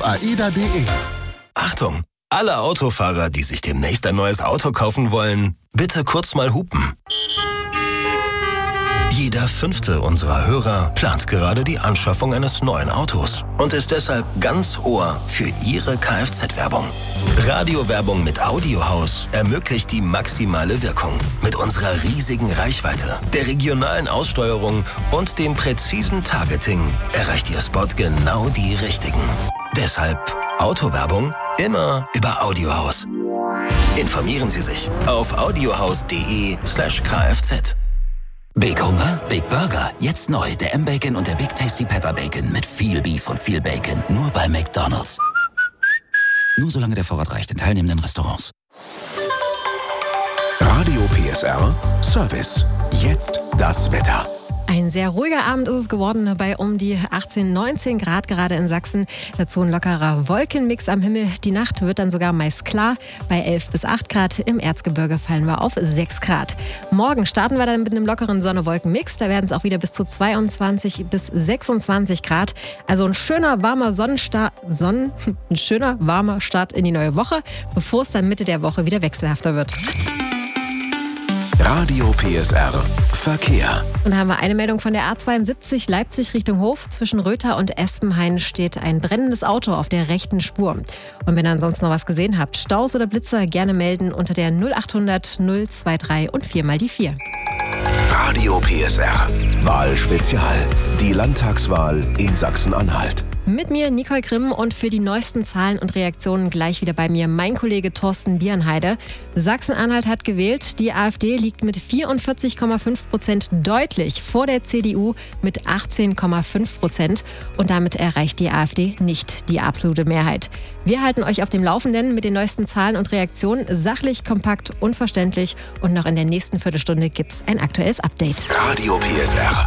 auf aida.de. Achtung! Alle Autofahrer, die sich demnächst ein neues Auto kaufen wollen, bitte kurz mal hupen. Jeder 5. unserer Hörer plant gerade die Anschaffung eines neuen Autos und ist deshalb ganz Ohr für Ihre Kfz-Werbung. Radiowerbung mit Audiohaus ermöglicht die maximale Wirkung. Mit unserer riesigen Reichweite, der regionalen Aussteuerung und dem präzisen Targeting erreicht Ihr Spot genau die Richtigen. Deshalb Autowerbung immer über Audiohaus. Informieren Sie sich auf audiohaus.de/kfz. Big Hunger, Big Burger. Jetzt neu der M-Bacon und der Big Tasty Pepper Bacon mit viel Beef und viel Bacon. Nur bei McDonald's. Nur solange der Vorrat reicht in teilnehmenden Restaurants. Radio PSR Service. Jetzt das Wetter. Ein sehr ruhiger Abend ist es geworden, bei um die 18, 19 Grad gerade in Sachsen. Dazu ein lockerer Wolkenmix am Himmel. Die Nacht wird dann sogar meist klar. Bei 11 bis 8 Grad. Im Erzgebirge fallen wir auf 6 Grad. Morgen starten wir dann mit einem lockeren Sonne-Wolken-Mix. Da werden es auch wieder bis zu 22 bis 26 Grad. Also ein schöner, warmer Start in die neue Woche, bevor es dann Mitte der Woche wieder wechselhafter wird. Radio PSR Verkehr. Und da haben wir eine Meldung von der A72 Leipzig Richtung Hof. Zwischen Röther und Espenhain steht ein brennendes Auto auf der rechten Spur. Und wenn ihr ansonsten noch was gesehen habt, Staus oder Blitzer, gerne melden unter der 0800 023 und 4 die 4. Radio PSR Wahlspezial. Die Landtagswahl in Sachsen-Anhalt. Mit mir Nicole Grimm und für die neuesten Zahlen und Reaktionen gleich wieder bei mir mein Kollege Thorsten Bierenheide. Sachsen-Anhalt hat gewählt. Die AfD liegt mit 44,5% deutlich vor der CDU mit 18,5%. Und damit erreicht die AfD nicht die absolute Mehrheit. Wir halten euch auf dem Laufenden mit den neuesten Zahlen und Reaktionen. Sachlich, kompakt, unverständlich. Und noch in der nächsten Viertelstunde gibt's ein aktuelles Update. Radio PSR.